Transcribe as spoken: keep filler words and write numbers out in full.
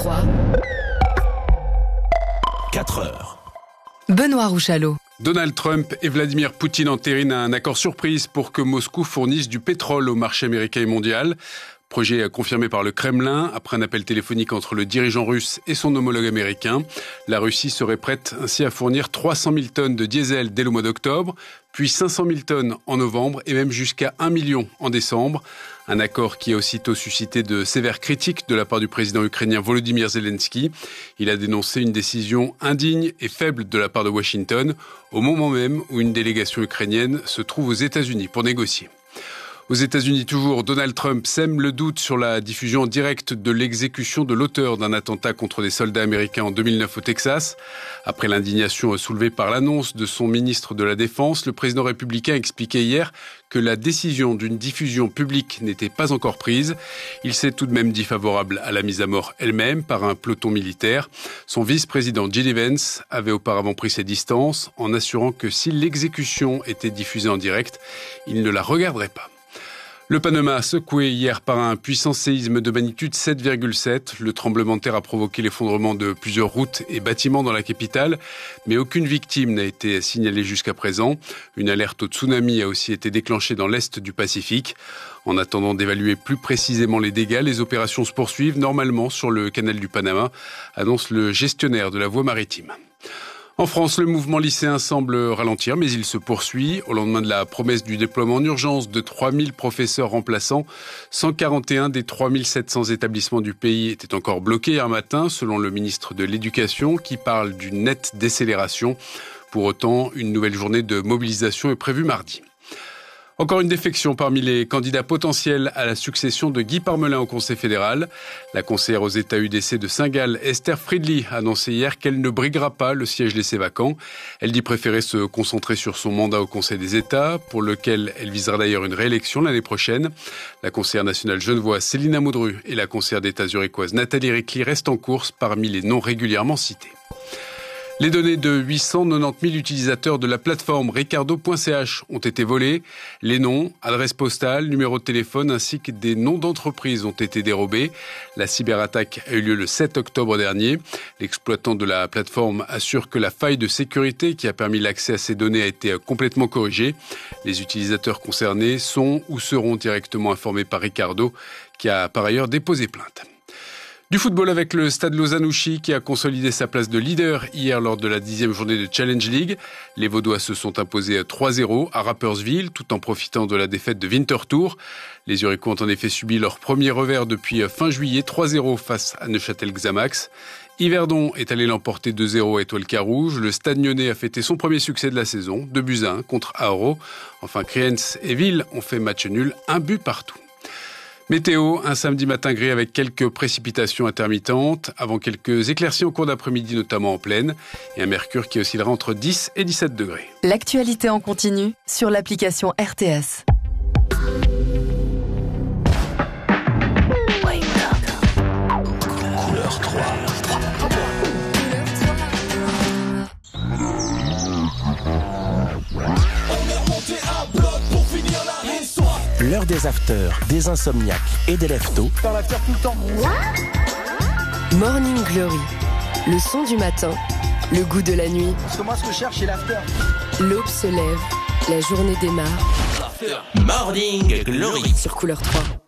trois. quatre heures. Benoît Rouchalot. Donald Trump et Vladimir Poutine entérinent un accord surprise pour que Moscou fournisse du pétrole au marché américain et mondial. Projet confirmé par le Kremlin après un appel téléphonique entre le dirigeant russe et son homologue américain. La Russie serait prête ainsi à fournir trois cent mille tonnes de diesel dès le mois d'octobre, puis cinq cent mille tonnes en novembre et même jusqu'à un million en décembre. Un accord qui a aussitôt suscité de sévères critiques de la part du président ukrainien Volodymyr Zelensky. Il a dénoncé une décision indigne et faible de la part de Washington, au moment même où une délégation ukrainienne se trouve aux États-Unis pour négocier. Aux États-Unis toujours, Donald Trump sème le doute sur la diffusion directe de l'exécution de l'auteur d'un attentat contre des soldats américains en deux mille neuf au Texas. Après l'indignation soulevée par l'annonce de son ministre de la Défense, le président républicain expliquait hier que la décision d'une diffusion publique n'était pas encore prise. Il s'est tout de même dit favorable à la mise à mort elle-même par un peloton militaire. Son vice-président J D Vance avait auparavant pris ses distances en assurant que si l'exécution était diffusée en direct, il ne la regarderait pas. Le Panama, secoué hier par un puissant séisme de magnitude sept virgule sept. Le tremblement de terre a provoqué l'effondrement de plusieurs routes et bâtiments dans la capitale, mais aucune victime n'a été signalée jusqu'à présent. Une alerte au tsunami a aussi été déclenchée dans l'est du Pacifique. En attendant d'évaluer plus précisément les dégâts, les opérations se poursuivent normalement sur le canal du Panama, annonce le gestionnaire de la voie maritime. En France, le mouvement lycéen semble ralentir, mais il se poursuit. Au lendemain de la promesse du déploiement en urgence de trois mille professeurs remplaçants, cent quarante et un des trois mille sept cents établissements du pays étaient encore bloqués hier matin, selon le ministre de l'Éducation, qui parle d'une nette décélération. Pour autant, une nouvelle journée de mobilisation est prévue mardi. Encore une défection parmi les candidats potentiels à la succession de Guy Parmelin au Conseil fédéral. La conseillère aux États U D C de Saint-Gall, Esther Friedli, a annoncé hier qu'elle ne briguera pas le siège laissé vacant. Elle dit préférer se concentrer sur son mandat au Conseil des États, pour lequel elle visera d'ailleurs une réélection l'année prochaine. La conseillère nationale genevoise Célina Maudru et la conseillère d'État zurichoise Nathalie Ricli restent en course parmi les noms régulièrement cités. Les données de huit cent quatre-vingt-dix mille utilisateurs de la plateforme Ricardo point c h ont été volées. Les noms, adresses postales, numéros de téléphone ainsi que des noms d'entreprises ont été dérobés. La cyberattaque a eu lieu le sept octobre dernier. L'exploitant de la plateforme assure que la faille de sécurité qui a permis l'accès à ces données a été complètement corrigée. Les utilisateurs concernés sont ou seront directement informés par Ricardo, qui a par ailleurs déposé plainte. Du football avec le Stade Lausanne-Ouchy qui a consolidé sa place de leader hier lors de la dixième journée de Challenge League. Les Vaudois se sont imposés trois zéro à Rapperswil tout en profitant de la défaite de Winterthur. Les Zurichois ont en effet subi leur premier revers depuis fin juillet, trois zéro face à Neuchâtel-Xamax. Yverdon est allé l'emporter deux zéro à Étoile Carouge. Le Stade Nyonnais a fêté son premier succès de la saison, deux buts à un contre Aaro. Enfin, Kriens et Ville ont fait match nul, un but partout. Météo, un samedi matin gris avec quelques précipitations intermittentes, avant quelques éclaircies en cours d'après-midi, notamment en plaine, et un mercure qui oscillera entre dix et dix-sept degrés. L'actualité en continu sur l'application R T S. Couleur trois. L'heure des afters, des insomniaques et des lève-tôt. Dans l'after tout le temps. Morning Glory, le son du matin, le goût de la nuit. Parce que moi, ce que je cherche, c'est l'after. L'aube se lève, la journée démarre. Morning Glory Sur Couleur trois.